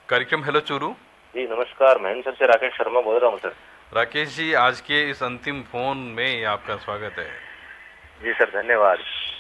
कार्यक्रम हेलो चूरू। जी नमस्कार, महेंद्र सर से राकेश शर्मा बोल रहा हूँ सर। राकेश जी, आज के इस अंतिम फोन में आपका स्वागत है। जी सर, धन्यवाद।